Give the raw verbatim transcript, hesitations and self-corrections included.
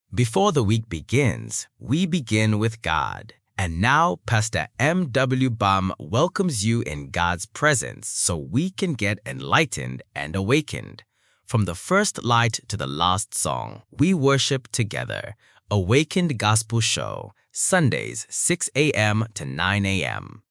Before the week begins, we begin with God. And now, Pastor M W Bam welcomes you in God's presence so we can get enlightened and awakened. From the first light to the last song, we worship together. Awakened Gospel Show, Sundays, six a m to nine a m